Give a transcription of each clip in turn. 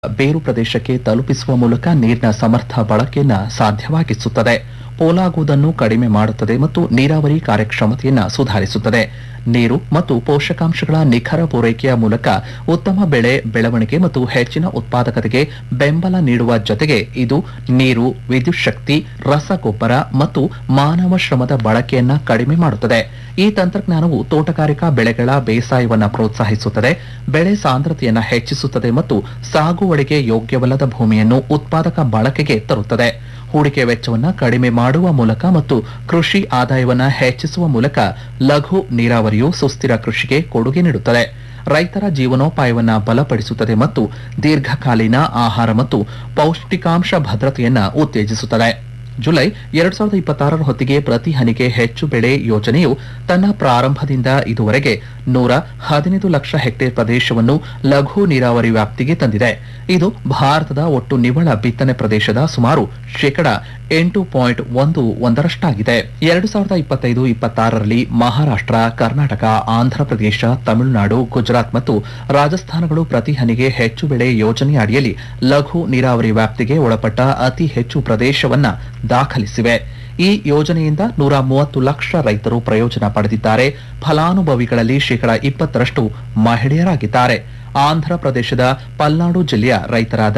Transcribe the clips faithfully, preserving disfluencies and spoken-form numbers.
ಬೇರು ಪ್ರದೇಶಕ್ಕೆ ತಲುಪಿಸುವ ಮೂಲಕ ನೀರಿನ ಸಮರ್ಥ ಬಳಕೆಯನ್ನ ಸಾಧ್ಯವಾಗಿಸುತ್ತದೆ. ಪೋಲಾಗುವುದನ್ನು ಕಡಿಮೆ ಮಾಡುತ್ತದೆ ಮತ್ತು ನೀರಾವರಿ ಕಾರ್ಯಕ್ಷಮತೆಯನ್ನ ಸುಧಾರಿಸುತ್ತದೆ. ನೀರು ಮತ್ತು ಪೋಷಕಾಂಶಗಳ ನಿಖರ ಪೂರೈಕೆಯ ಮೂಲಕ ಉತ್ತಮ ಬೆಳೆ ಬೆಳವಣಿಗೆ ಮತ್ತು ಹೆಚ್ಚಿನ ಉತ್ಪಾದಕತೆಗೆ ಬೆಂಬಲ ನೀಡುವ ಜೊತೆಗೆ ಇದು ನೀರು, ವಿದ್ಯುತ್ ಶಕ್ತಿ, ರಸಗೊಬ್ಬರ ಮತ್ತು ಮಾನವ ಶ್ರಮದ ಬಳಕೆಯನ್ನ ಕಡಿಮೆ ಮಾಡುತ್ತದೆ. ಈ ತಂತ್ರಜ್ಞಾನವು ತೋಟಗಾರಿಕಾ ಬೆಳೆಗಳ ಬೇಸಾಯವನ್ನ ಪ್ರೋತ್ಸಾಹಿಸುತ್ತದೆ, ಬೆಳೆ ಸಾಂದ್ರತೆಯನ್ನ ಹೆಚ್ಚಿಸುತ್ತದೆ ಮತ್ತು ಸಾಗುವಳಿಗೆ ಯೋಗ್ಯವಲ್ಲದ ಭೂಮಿಯನ್ನು ಉತ್ಪಾದಕ ಬಳಕೆಗೆ ತರುತ್ತದೆ. ಹೂಡಿಕೆ ವೆಚ್ಚವನ್ನ ಕಡಿಮೆ ಮಾಡುವ ಮೂಲಕ ಮತ್ತು ಕೃಷಿ ಆದಾಯವನ್ನ ಹೆಚ್ಚಿಸುವ ಮೂಲಕ ಲಘು ನೀರಾವರಿಯು ಸುಸ್ಥಿರ ಕೃಷಿಗೆ ಕೊಡುಗೆ ನೀಡುತ್ತದೆ. ರೈತರ ಜೀವನೋಪಾಯವನ್ನ ಬಲಪಡಿಸುತ್ತದೆ ಮತ್ತು ದೀರ್ಘಕಾಲೀನ ಆಹಾರ ಮತ್ತು ಪೌಷ್ಟಿಕಾಂಶ ಭದ್ರತೆಯನ್ನ ಉತ್ತೇಜಿಸುತ್ತದೆ. ಜುಲೈ ಎರಡ್ ಸಾವಿರದ ಇಪ್ಪತ್ತಾರರ ಹೊತ್ತಿಗೆ ಪ್ರತಿ ಹನಿಗೆ ಹೆಚ್ಚು ಬೆಳೆ ಯೋಜನೆಯು ತನ್ನ ಪ್ರಾರಂಭದಿಂದ ಇದುವರೆಗೆ ನೂರ ಹದಿನೈದು ಲಕ್ಷ ಹೆಕ್ಟೇರ್ ಪ್ರದೇಶವನ್ನು ಲಘು ನೀರಾವರಿ ವ್ಯಾಪ್ತಿಗೆ ತಂದಿದೆ. ಇದು ಭಾರತದ ಒಟ್ಟು ನಿವ್ವಳ ಬಿತ್ತನೆ ಪ್ರದೇಶದ ಸುಮಾರು ಶೇಕಡ ಎಂಟು ಪಾಯಿಂಟ್ ಒಂದು ಒಂದರಷ್ಟಾಗಿದೆ. ಎರಡು ಸಾವಿರದ ಇಪ್ಪತ್ತೈದು ಇಪ್ಪತ್ತಾರರಲ್ಲಿ ಮಹಾರಾಷ್ಟ್ರ, ಕರ್ನಾಟಕ, ಆಂಧ್ರಪ್ರದೇಶ, ತಮಿಳುನಾಡು, ಗುಜರಾತ್ ಮತ್ತು ರಾಜಸ್ಥಾನಗಳು ಪ್ರತಿ ಹನಿಗೆ ಹೆಚ್ಚು ಬೆಳೆ ಯೋಜನೆಯ ಅಡಿಯಲ್ಲಿ ಲಘು ನೀರಾವರಿ ವ್ಯಾಪ್ತಿಗೆ ಒಳಪಟ್ಟ ಅತಿ ಹೆಚ್ಚು ಪ್ರದೇಶವನ್ನ ದಾಖಲಿಸಿವೆ. ಈ ಯೋಜನೆಯಿಂದ ನೂರ ಮೂವತ್ತು ಲಕ್ಷ ರೈತರು ಪ್ರಯೋಜನ ಪಡೆದಿದ್ದಾರೆ. ಫಲಾನುಭವಿಗಳಲ್ಲಿ ಶೇಕಡ ಇಪ್ಪತ್ತರಷ್ಟು ಮಹಿಳೆಯರಾಗಿದ್ದಾರೆ. ಆಂಧ್ರಪ್ರದೇಶದ ಪಲ್ನಾಡು ಜಿಲ್ಲೆಯ ರೈತರಾದ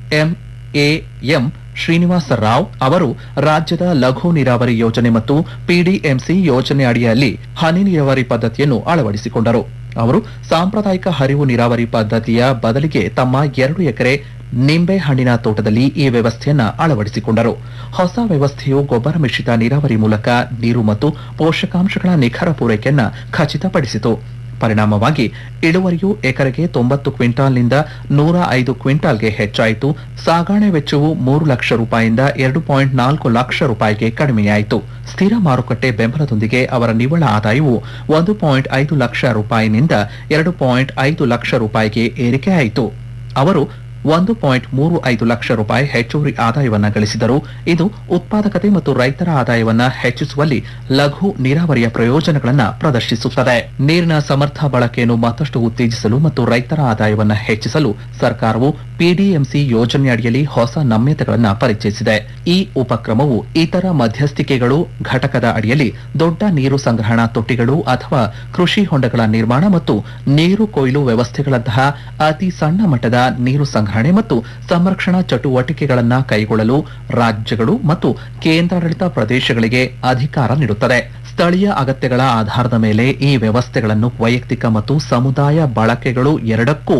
ಎಂಎಎಂ ಶ್ರೀನಿವಾಸ ರಾವ್ ಅವರು ರಾಜ್ಯದ ಲಘು ನೀರಾವರಿ ಯೋಜನೆ ಮತ್ತು ಪಿಡಿಎಂಸಿ ಯೋಜನೆ ಅಡಿಯಲ್ಲಿ ಹನಿ ನೀರಾವರಿ ಪದ್ಧತಿಯನ್ನು ಅಳವಡಿಸಿಕೊಂಡರು. ಅವರು ಸಾಂಪ್ರದಾಯಿಕ ಹರಿವು ನೀರಾವರಿ ಪದ್ಧತಿಯ ಬದಲಿಗೆ ತಮ್ಮ ಎರಡು ಎಕರೆ ನಿಂಬೆ ಹಣ್ಣಿನ ತೋಟದಲ್ಲಿ ಈ ವ್ಯವಸ್ಥೆಯನ್ನ ಅಳವಡಿಸಿಕೊಂಡರು. ಹೊಸ ವ್ಯವಸ್ಥೆಯು ಗೊಬ್ಬರ ಮಿಶ್ರಿತ ನೀರಾವರಿ ಮೂಲಕ ನೀರು ಮತ್ತು ಪೋಷಕಾಂಶಗಳ ನಿಖರ ಪೂರೈಕೆಯನ್ನ ಖಚಿತಪಡಿಸಿತು. ಪರಿಣಾಮವಾಗಿ ಇಳುವರಿಯು ಎಕರೆಗೆ ತೊಂಬತ್ತು ಕ್ವಿಂಟಾಲ್ನಿಂದ ನೂರ ಐದು ಕ್ವಿಂಟಾಲ್ಗೆ ಹೆಚ್ಚಾಯಿತು. ಸಾಗಣೆ ವೆಚ್ಚವು ಮೂರು ಲಕ್ಷ ರೂಪಾಯಿಯಿಂದ ಎರಡು ಪಾಯಿಂಟ್ ನಾಲ್ಕು ಲಕ್ಷ ರೂಪಾಯಿಗೆ ಕಡಿಮೆಯಾಯಿತು. ಸ್ಥಿರ ಮಾರುಕಟ್ಟೆ ಬೆಂಬಲದೊಂದಿಗೆ ಅವರ ನಿವ್ವಳ ಆದಾಯವು ಒಂದು ಪಾಯಿಂಟ್ ಐದು ಲಕ್ಷ ರೂಪಾಯಿನಿಂದ ಎರಡು ಪಾಯಿಂಟ್ ಐದು ಲಕ್ಷ ರೂಪಾಯಿಗೆ ಏರಿಕೆಯಾಯಿತು. ಅವರು ಒಂದು ಪಾಯಿಂಟ್ ಮೂರು ಐದು ಲಕ್ಷ ರೂಪಾಯಿ ಹೆಚ್ಚುವರಿ ಆದಾಯವನ್ನ ಗಳಿಸಿದರು. ಇದು ಉತ್ಪಾದಕತೆ ಮತ್ತು ರೈತರ ಆದಾಯವನ್ನ ಹೆಚ್ಚಿಸುವಲ್ಲಿ ಲಘು ನೀರಾವರಿಯ ಪ್ರಯೋಜನಗಳನ್ನ ಪ್ರದರ್ಶಿಸುತ್ತದೆ. ನೀರಿನ ಸಮರ್ಥ ಬಳಕೆಯನ್ನು ಮತ್ತಷ್ಟು ಉತ್ತೇಜಿಸಲು ಮತ್ತು ರೈತರ ಆದಾಯವನ್ನ ಹೆಚ್ಚಿಸಲು ಸರ್ಕಾರವು ಪಿಡಿಎಂಸಿ ಯೋಜನೆಯಡಿಯಲ್ಲಿ ಹೊಸ ನಮ್ಯತೆಗಳನ್ನ ಪರಿಚಯಿಸಿದೆ. ಈ ಉಪಕ್ರಮವು ಇತರ ಮಧ್ಯಸ್ಥಿಕೆಗಳು ಘಟಕದ ಅಡಿಯಲ್ಲಿ ದೊಡ್ಡ ನೀರು ಸಂಗ್ರಹಣಾ ತೊಟ್ಟಿಗಳು ಅಥವಾ ಕೃಷಿ ಹೊಂಡಗಳ ನಿರ್ಮಾಣ ಮತ್ತು ನೀರು ಕೊಯ್ಲು ವ್ಯವಸ್ಥೆಗಳಂತಹ ಅತಿ ಸಣ್ಣ ಮಟ್ಟದ ನೀರು ಸಂಗ್ರಹಣೆ ಮತ್ತು ಸಂರಕ್ಷಣಾ ಚಟುವಟಿಕೆಗಳನ್ನ ಕೈಗೊಳ್ಳಲು ರಾಜ್ಯಗಳು ಮತ್ತು ಕೇಂದ್ರಾಡಳಿತ ಪ್ರದೇಶಗಳಿಗೆ ಅಧಿಕಾರ ನೀಡುತ್ತದೆ. ಸ್ಥಳೀಯ ಅಗತ್ಯಗಳ ಆಧಾರದ ಮೇಲೆ ಈ ವ್ಯವಸ್ಥೆಗಳನ್ನು ವೈಯಕ್ತಿಕ ಮತ್ತು ಸಮುದಾಯ ಬಳಕೆಗಳು ಎರಡಕ್ಕೂ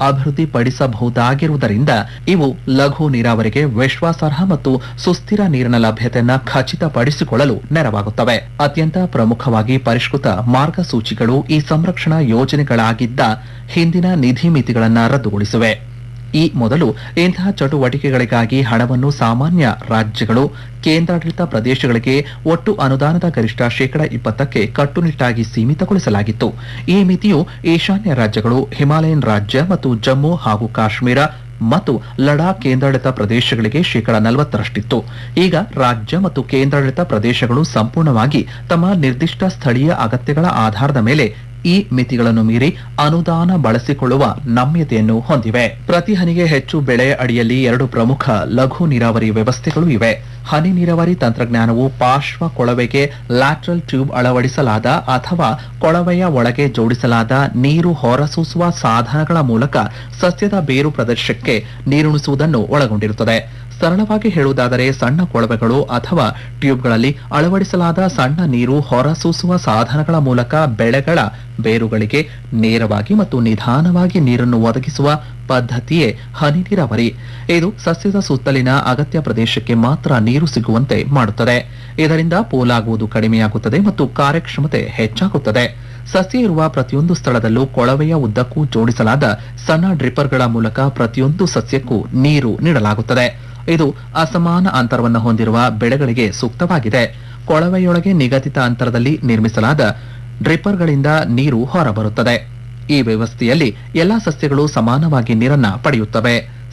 ಅಭಿವೃದ್ಧಿಪಡಿಸಬಹುದಾಗಿರುವುದರಿಂದ ಇವು ಲಘು ನೀರಾವರಿಗೆ ವಿಶ್ವಾಸಾರ್ಹ ಮತ್ತು ಸುಸ್ಥಿರ ನೀರಿನ ಲಭ್ಯತೆಯನ್ನು ಖಚಿತಪಡಿಸಿಕೊಳ್ಳಲು ನೆರವಾಗುತ್ತವೆ. ಅತ್ಯಂತ ಪ್ರಮುಖವಾಗಿ ಪರಿಷ್ಕೃತ ಮಾರ್ಗಸೂಚಿಗಳು ಈ ಸಂರಕ್ಷಣಾ ಯೋಜನೆಗಳಾಗಿದ್ದ ಹಿಂದಿನ ನಿಧಿ ಮಿತಿಗಳನ್ನು ರದ್ದುಗೊಳಿಸಿವೆ. ಈ ಮೊದಲು ಇಂತಹ ಚಟುವಟಿಕೆಗಳಿಗಾಗಿ ಹಣವನ್ನು ಸಾಮಾನ್ಯ ರಾಜ್ಯಗಳು, ಕೇಂದ್ರಾಡಳಿತ ಪ್ರದೇಶಗಳಿಗೆ ಒಟ್ಟು ಅನುದಾನದ ಗರಿಷ್ಠ ಶೇಕಡ ಇಪ್ಪತ್ತಕ್ಕೆ ಕಟ್ಟುನಿಟ್ಟಾಗಿ ಸೀಮಿತಗೊಳಿಸಲಾಗಿತ್ತು. ಈ ಮಿತಿಯು ಈಶಾನ್ಯ ರಾಜ್ಯಗಳು, ಹಿಮಾಲಯನ್ ರಾಜ್ಯ ಮತ್ತು ಜಮ್ಮು ಹಾಗೂ ಕಾಶ್ಮೀರ ಮತ್ತು ಲಡಾಖ್ ಕೇಂದ್ರಾಡಳಿತ ಪ್ರದೇಶಗಳಿಗೆ ಶೇಕಡ ನಲವತ್ತರಷ್ಟಿತ್ತು. ಈಗ ರಾಜ್ಯ ಮತ್ತು ಕೇಂದ್ರಾಡಳಿತ ಪ್ರದೇಶಗಳು ಸಂಪೂರ್ಣವಾಗಿ ತಮ್ಮ ನಿರ್ದಿಷ್ಟ ಸ್ಥಳೀಯ ಅಗತ್ಯಗಳ ಆಧಾರದ ಮೇಲೆ ಈ ಮಿತಿಗಳನ್ನು ಮೀರಿ ಅನುದಾನ ಬಳಸಿಕೊಳ್ಳುವ ನಮ್ಯತೆಯನ್ನು ಹೊಂದಿವೆ. ಪ್ರತಿ ಹನಿಗೆ ಹೆಚ್ಚು ಬೆಳೆ ಅಡಿಯಲ್ಲಿ ಎರಡು ಪ್ರಮುಖ ಲಘು ನೀರಾವರಿ ವ್ಯವಸ್ಥೆಗಳು ಇವೆ. ಹನಿ ನೀರಾವರಿ ತಂತ್ರಜ್ಞಾನವು ಪಾರ್ಶ್ವ ಕೊಳವೆಗೆ ಲ್ಯಾಟ್ರಲ್ ಟ್ಯೂಬ್ ಅಳವಡಿಸಲಾದ ಅಥವಾ ಕೊಳವೆಯ ಒಳಗೆ ಜೋಡಿಸಲಾದ ನೀರು ಹೊರಸೂಸುವ ಸಾಧನಗಳ ಮೂಲಕ ಸಸ್ಯದ ಬೇರು ಪ್ರದೇಶಕ್ಕೆ ನೀರುಣಿಸುವುದನ್ನು ಒಳಗೊಂಡಿರುತ್ತದೆ. ಸರಳವಾಗಿ ಹೇಳುವುದಾದರೆ ಸಣ್ಣ ಕೊಳವೆಗಳು ಅಥವಾ ಟ್ಯೂಬ್ಗಳಲ್ಲಿ ಅಳವಡಿಸಲಾದ ಸಣ್ಣ ನೀರು ಹೊರಸೂಸುವ ಸಾಧನಗಳ ಮೂಲಕ ಬೆಳೆಗಳ ಬೇರುಗಳಿಗೆ ನೇರವಾಗಿ ಮತ್ತು ನಿಧಾನವಾಗಿ ನೀರನ್ನು ಒದಗಿಸುವ ಪದ್ಧತಿಯೇ ಹನಿ ನೀರಾವರಿ. ಇದು ಸಸ್ಯದ ಸುತ್ತಲಿನ ಅಗತ್ಯ ಪ್ರದೇಶಕ್ಕೆ ಮಾತ್ರ ನೀರು ಸಿಗುವಂತೆ ಮಾಡುತ್ತದೆ. ಇದರಿಂದ ಪೋಲಾಗುವುದು ಕಡಿಮೆಯಾಗುತ್ತದೆ ಮತ್ತು ಕಾರ್ಯಕ್ಷಮತೆ ಹೆಚ್ಚಾಗುತ್ತದೆ. ಸಸ್ಯ ಇರುವ ಪ್ರತಿಯೊಂದು ಸ್ಥಳದಲ್ಲೂ ಕೊಳವೆಯ ಉದ್ದಕ್ಕೂ ಜೋಡಿಸಲಾದ ಸಣ್ಣ ಡ್ರಿಪ್ಪರ್ಗಳ ಮೂಲಕ ಪ್ರತಿಯೊಂದು ಸಸ್ಯಕ್ಕೂ ನೀರು ನೀಡಲಾಗುತ್ತದೆ. ಇದು ಅಸಮಾನ ಅಂತರವನ್ನು ಹೊಂದಿರುವ ಬೆಳೆಗಳಿಗೆ ಸೂಕ್ತವಾಗಿದೆ. ಕೊಳವೆಯೊಳಗೆ ನಿಗದಿತ ಅಂತರದಲ್ಲಿ ನಿರ್ಮಿಸಲಾದ ಡ್ರಿಪ್ಪರ್ಗಳಿಂದ ನೀರು ಹೊರಬರುತ್ತದೆ. ಈ ವ್ಯವಸ್ಥೆಯಲ್ಲಿ ಎಲ್ಲಾ ಸಸ್ಯಗಳು ಸಮಾನವಾಗಿ ನೀರನ್ನ ಪಡೆಯುತ್ತವೆ.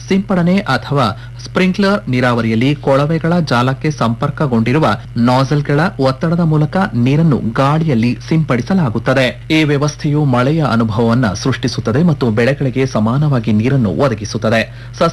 ಸಿಂಪಡಣೆ ಅಥವಾ ಸ್ಪ್ರಿಂಕ್ಲರ್ ನೀರಾವರಿಯಲ್ಲಿ ಕೊಳವೆಗಳ ಜಾಲಕ್ಕೆ ಸಂಪರ್ಕಗೊಂಡಿರುವ ನಾಸಲ್ಗಳ ಒತ್ತಡದ ಮೂಲಕ ನೀರನ್ನು ಗಾಳಿಯಲ್ಲಿ ಸಿಂಪಡಿಸಲಾಗುತ್ತದೆ. ಈ ವ್ಯವಸ್ಥೆಯು ಮಳೆಯ ಅನುಭವವನ್ನು ಸೃಷ್ಟಿಸುತ್ತದೆ ಮತ್ತು ಬೆಳೆಗಳಿಗೆ ಸಮಾನವಾಗಿ ನೀರನ್ನು ಒದಗಿಸುತ್ತದೆ.